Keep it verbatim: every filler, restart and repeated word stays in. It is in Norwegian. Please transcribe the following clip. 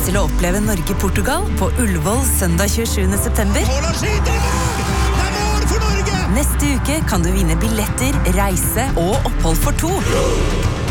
lyst til å oppleve Norge-Portugal på Ullevål søndag tjuesjuende september? Haaland skyter i mål! Det er mål for Norge! Neste uke kan du vinne billetter, reise og opphold for to.